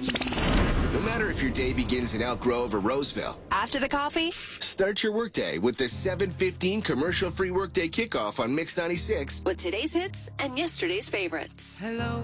No matter if your day begins in Elk Grove or Roseville, After the coffee, start your workday with the 7:15 commercial-free workday kickoff on Mix 96. with today's hits and yesterday's favorites. Hello.